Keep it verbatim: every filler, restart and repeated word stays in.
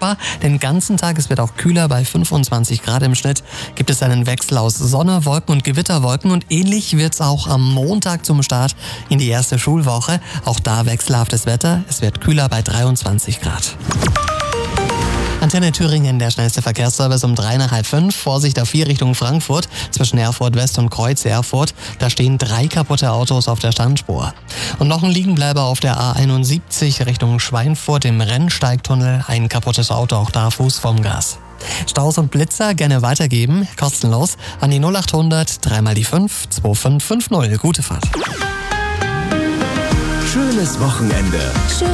dankbar. Den ganzen Tag, es wird auch kühler bei fünfundzwanzig Grad im Schnitt. Gibt es einen Wechsel aus Sonne, Wolken und Gewitterwolken. Und ähnlich wird es auch am Montag zum Start in die erste Schulwoche. Auch da wechselhaftes Wetter. Es wird kühler bei dreiundzwanzig Grad. Antenne Thüringen, der schnellste Verkehrsservice um drei nach halb fünf. Vorsicht auf vier Richtung Frankfurt, zwischen Erfurt West und Kreuz Erfurt. Da stehen drei kaputte Autos auf der Standspur. Und noch ein Liegenbleiber auf der A einundsiebzig Richtung Schweinfurt im Rennsteigtunnel. Ein kaputtes Auto, auch da Fuß vom Gas. Staus und Blitzer gerne weitergeben, kostenlos an die null achthundert, dreimal die fünf, zwei fünf fünf null. Gute Fahrt. Schönes Wochenende. Schön